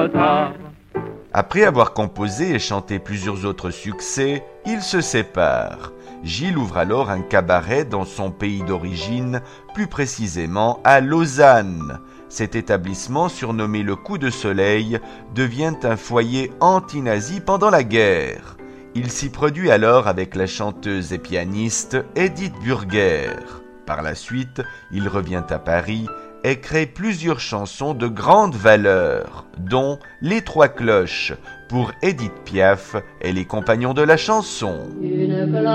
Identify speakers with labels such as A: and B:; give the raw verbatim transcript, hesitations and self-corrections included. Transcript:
A: Après avoir composé et chanté plusieurs autres succès, ils se séparent. Gilles ouvre alors un cabaret dans son pays d'origine, plus précisément à Lausanne. Cet établissement, surnommé le Coup de Soleil, devient un foyer anti-nazi pendant la guerre. Il s'y produit alors avec la chanteuse et pianiste Edith Burger. Par la suite, il revient à Paris et crée plusieurs chansons de grande valeur, dont Les Trois Cloches pour Édith Piaf et les Compagnons de la chanson.